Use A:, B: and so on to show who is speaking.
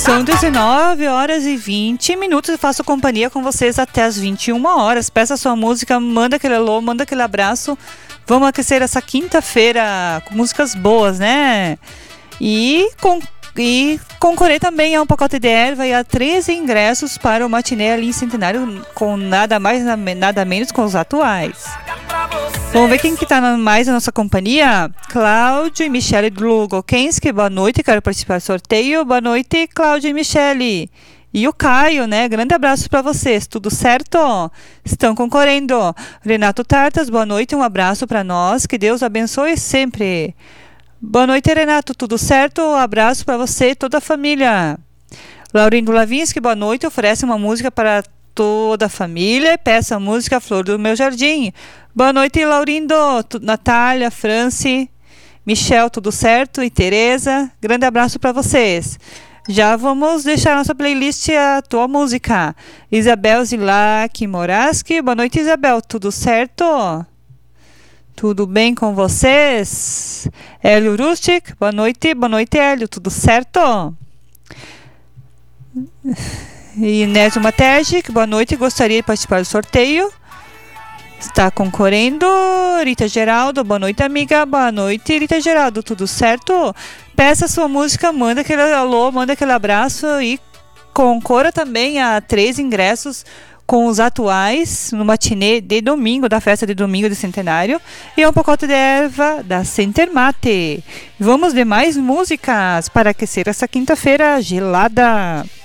A: São 19 horas e 20 minutos. Eu faço companhia com vocês até as 21 horas. Peça a sua música, manda aquele alô, manda aquele abraço. Vamos aquecer essa quinta-feira com músicas boas, né? E concorrer também a um pacote de erva e a 13 ingressos para o matinê ali em Centenário, com nada mais, nada menos com os atuais. Vamos ver quem que tá mais na nossa companhia. Cláudio e Michele Dlugokenski, boa noite, quero participar do sorteio. Boa noite, Cláudio e Michele. E o Caio, né? Grande abraço para vocês, tudo certo? Estão concorrendo. Renato Tartas, boa noite, um abraço para nós, que Deus abençoe sempre. Boa noite, Renato, tudo certo? Um abraço para você e toda a família. Laurindo Lavinski, boa noite, oferece uma música para toda a família e peça a música Flor do Meu Jardim. Boa noite, Laurindo, Natália, Franci, Michel, tudo certo? E Tereza, grande abraço para vocês. Já vamos deixar nossa playlist a tua música. Isabel Zilac Moraski, boa noite, Isabel, tudo certo? Tudo bem com vocês? Hélio Rustic, boa noite, Hélio, tudo certo? Inésio Mategic, boa noite, gostaria de participar do sorteio. Está concorrendo. Rita Geraldo, boa noite, amiga. Boa noite, Rita Geraldo, tudo certo? Peça sua música, manda aquele alô, manda aquele abraço e concorra também a 3 ingressos com os atuais no matinê de domingo, da festa de domingo de Centenário, e um pacote de erva da Center Mate. Vamos de mais músicas para aquecer essa quinta-feira gelada.